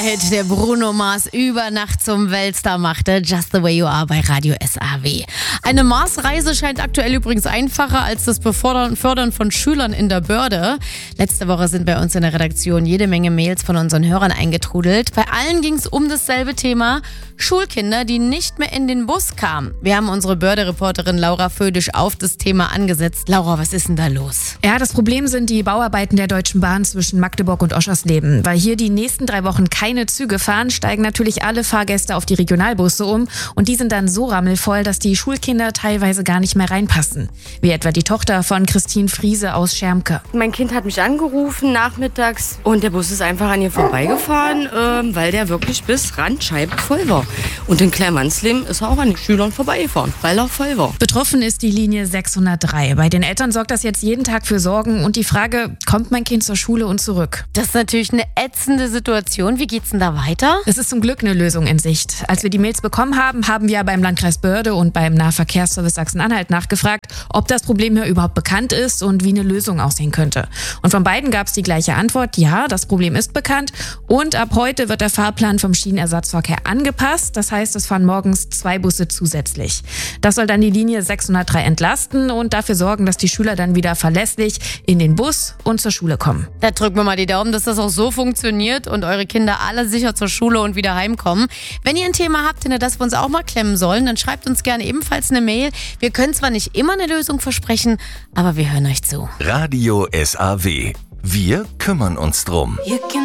Hit, der Bruno Mars über Nacht zum Weltstar machte. Just the way you are bei Radio SAW. Eine Mars-Reise scheint aktuell übrigens einfacher als das Befördern und Fördern von Schülern in der Börde. Letzte Woche sind bei uns in der Redaktion jede Menge Mails von unseren Hörern eingetrudelt. Bei allen ging es um dasselbe Thema: Schulkinder, die nicht mehr in den Bus kamen. Wir haben unsere Börde-Reporterin Laura Födisch auf das Thema angesetzt. Laura, was ist denn da los? Ja, das Problem sind die Bauarbeiten der Deutschen Bahn zwischen Magdeburg und Oschersleben. Weil hier die nächsten 3 Wochen keine Züge fahren, steigen natürlich alle Fahrgäste auf die Regionalbusse um. Und die sind dann so rammelvoll, dass die Schulkinder teilweise gar nicht mehr reinpassen. Wie etwa die Tochter von Christine Friese aus Schermke. Mein Kind hat mich angerufen nachmittags und der Bus ist einfach an ihr vorbeigefahren, weil der wirklich bis Randscheibe voll war. Und in Kleinmannsleben ist er auch an den Schülern vorbeigefahren, weil er voll war. Betroffen ist die Linie 603. Bei den Eltern sorgt das jetzt jeden Tag für Sorgen und die Frage, kommt mein Kind zur Schule und zurück? Das ist natürlich eine ätzende Situation. Wie geht's denn da weiter? Es ist zum Glück eine Lösung in Sicht. Als wir die Mails bekommen haben, haben wir beim Landkreis Börde und beim Nahverkehrsservice Sachsen-Anhalt nachgefragt, ob das Problem hier überhaupt bekannt ist und wie eine Lösung aussehen könnte. Und von beiden gab es die gleiche Antwort: Ja, das Problem ist bekannt und ab heute wird der Fahrplan vom Schienenersatzverkehr angepasst. Das heißt, es fahren morgens 2 Busse zusätzlich. Das soll dann die Linie 603 entlasten und dafür sorgen, dass die Schüler dann wieder verlässlich in den Bus und zur Schule kommen. Da drücken wir mal die Daumen, dass das auch so funktioniert und eure Kinder alle sicher zur Schule und wieder heimkommen. Wenn ihr ein Thema habt, in das wir uns auch mal klemmen sollen, dann schreibt uns gerne ebenfalls eine Mail. Wir können zwar nicht immer eine Lösung versprechen, aber wir hören euch zu. Radio SAW. Wir kümmern uns drum.